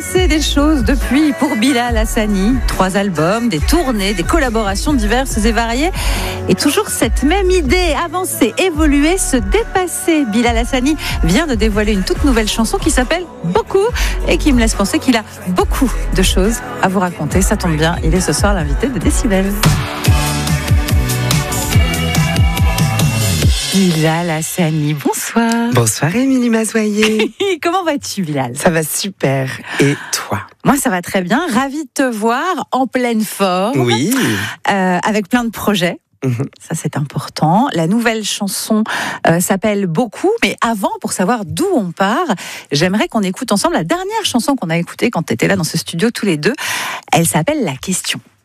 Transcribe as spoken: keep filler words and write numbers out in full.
passé des choses depuis pour Bilal Hassani. Trois albums, des tournées, des collaborations diverses et variées. Et toujours cette même idée, avancer, évoluer, se dépasser. Bilal Hassani vient de dévoiler une toute nouvelle chanson qui s'appelle Beaucoup et qui me laisse penser qu'il a beaucoup de choses à vous raconter. Ça tombe bien, il est ce soir l'invité de Décibel. Bilal Hassani, bonsoir. Bonsoir Émilie Mazoyer. Comment vas-tu, Bilal? Ça va super. Et toi? Moi, ça va très bien. Ravie de te voir en pleine forme. Oui. Euh, avec plein de projets. Mmh. Ça, c'est important. La nouvelle chanson euh, s'appelle Beaucoup. Mais avant, pour savoir d'où on part, j'aimerais qu'on écoute ensemble la dernière chanson qu'on a écoutée quand tu étais là dans ce studio tous les deux. Elle s'appelle La Question.